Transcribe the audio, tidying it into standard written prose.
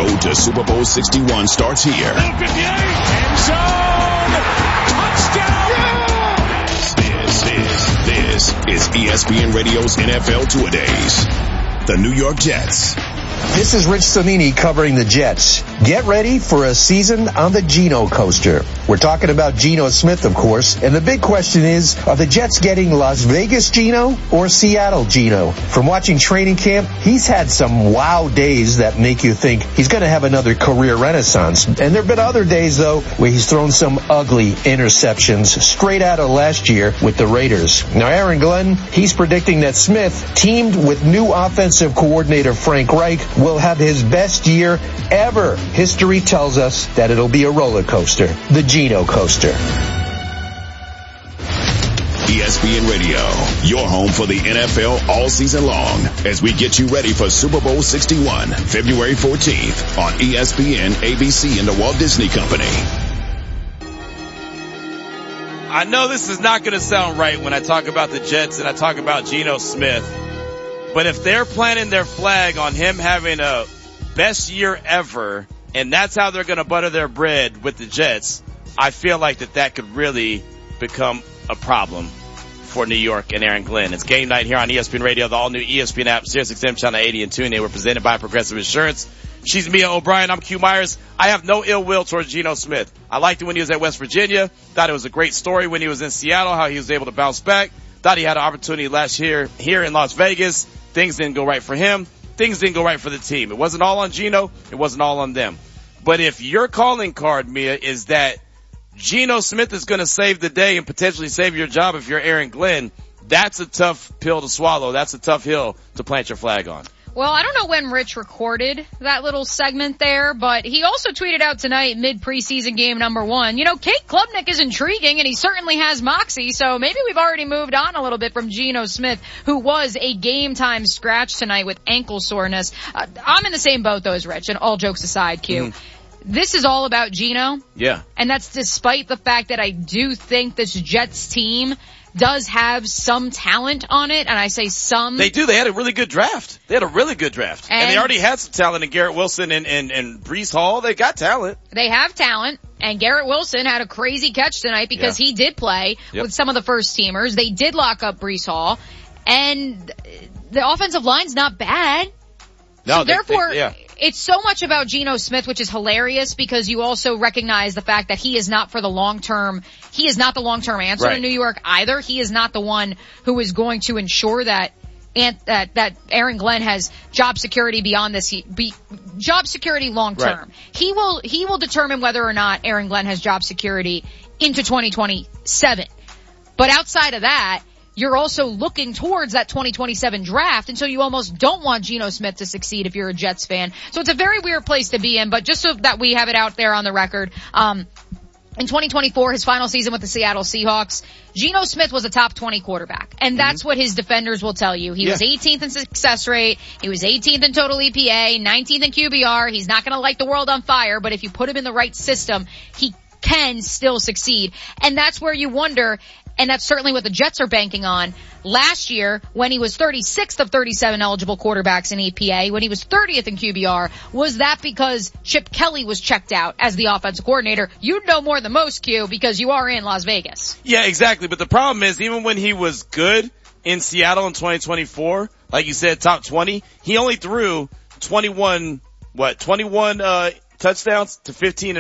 road to Super Bowl 61 starts here. End zone! Touchdown! This is ESPN Radio's NFL Two-A-Days. The New York Jets. This is Rich Sonini covering the Jets. Get ready for a season on the Geno coaster. We're talking about Geno Smith, of course, and the big question is, are the Jets getting Las Vegas Geno or Seattle Geno? From watching training camp, he's had some wow days that make you think he's going to have another career renaissance. And there have been other days, though, where he's thrown some ugly interceptions straight out of last year with the Raiders. Now, Aaron Glenn, he's predicting that Smith, teamed with new offensive coordinator Frank Reich, will have his best year ever. History tells us that it'll be a roller coaster, the Geno coaster. ESPN Radio, your home for the NFL all season long, as we get you ready for Super Bowl 61, February 14th on ESPN, ABC, and the Walt Disney Company. I know this is not going to sound right when I talk about the Jets and I talk about Geno Smith. But if they're planting their flag on him having a best year ever, and that's how they're going to butter their bread with the Jets, I feel like that could really become a problem for New York and Aaron Glenn. It's game night here on ESPN Radio, the all-new ESPN app, SiriusXM Channel 80 and TuneIn. We're presented by Progressive Insurance. She's Mia O'Brien. I'm Q Myers. I have no ill will towards Geno Smith. I liked it when he was at West Virginia. Thought it was a great story when he was in Seattle, how he was able to bounce back. Thought he had an opportunity last year here in Las Vegas. Things didn't go right for him. Things didn't go right for the team. It wasn't all on Geno. It wasn't all on them. But if your calling card, Mia, is that Geno Smith is going to save the day and potentially save your job if you're Aaron Glenn, that's a tough pill to swallow. That's a tough hill to plant your flag on. Well, I don't know when Rich recorded that little segment there, but he also tweeted out tonight, mid-preseason game number 1, Kate Klubnik is intriguing and he certainly has moxie, so maybe we've already moved on a little bit from Geno Smith, who was a game-time scratch tonight with ankle soreness. I'm in the same boat, though, as Rich, and all jokes aside, Q. This is all about Geno. Yeah. And that's despite the fact that I do think this Jets team does have some talent on it, and I say some. They do. They had a really good draft. And they already had some talent in Garrett Wilson and Breece Hall. They got talent. They have talent, and Garrett Wilson had a crazy catch tonight because he did play with some of the first teamers. They did lock up Breece Hall, and the offensive line's not bad. No, so therefore, it's so much about Geno Smith, which is hilarious because you also recognize the fact that he is not for the long term. He is not the long term answer in New York either. He is not the one who is going to ensure that Aaron Glenn has job security beyond this. Job security long term. Right. He will determine whether or not Aaron Glenn has job security into 2027. But outside of that, you're also looking towards that 2027 draft, and so you almost don't want Geno Smith to succeed if you're a Jets fan. So it's a very weird place to be in, but just so that we have it out there on the record, in 2024, his final season with the Seattle Seahawks, Geno Smith was a top 20 quarterback, and that's what his defenders will tell you. He was 18th in success rate, he was 18th in total EPA, 19th in QBR. He's not going to light the world on fire, but if you put him in the right system, he can still succeed. And that's where you wonder, and that's certainly what the Jets are banking on. Last year, when he was 36th of 37 eligible quarterbacks in EPA, when he was 30th in QBR, was that because Chip Kelly was checked out as the offensive coordinator? You'd know more than most, Q, because you are in Las Vegas. Yeah, exactly. But the problem is, even when he was good in Seattle in 2024, like you said, top 20, he only threw 21 touchdowns to 15